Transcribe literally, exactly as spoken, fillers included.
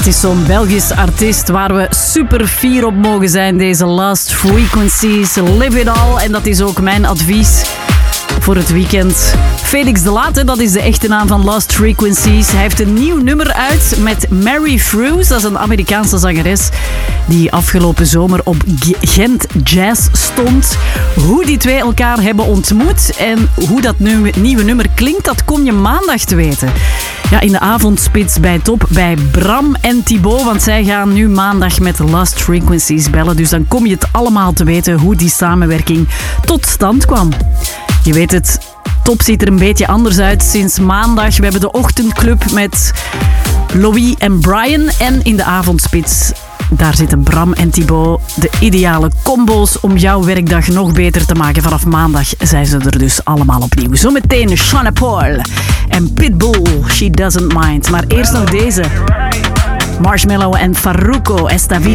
het is zo'n Belgisch artiest waar we super fier op mogen zijn. Deze Lost Frequencies, live it all. En dat is ook mijn advies voor het weekend. Felix de Laat, dat is de echte naam van Lost Frequencies. Hij heeft een nieuw nummer uit met Mary Froese. Dat is een Amerikaanse zangeres die afgelopen zomer op Gent Jazz stond. Hoe die twee elkaar hebben ontmoet en hoe dat nieuwe nummer klinkt, dat kom je maandag te weten. Ja, in de avondspits bij Top bij Bram en Thibaut, want zij gaan nu maandag met Lost Frequencies bellen. Dus dan kom je het allemaal te weten hoe die samenwerking tot stand kwam. Je weet het, Top ziet er een beetje anders uit sinds maandag. We hebben de ochtendclub met Louis en Brian. En in de avondspits, daar zitten Bram en Thibaut. De ideale combo's om jouw werkdag nog beter te maken. Vanaf maandag zijn ze er dus allemaal opnieuw. Zometeen Sean Paul en Pitbull, She Doesn't Mind. Maar eerst nog deze. Marshmello en Farruko, Esta Vida.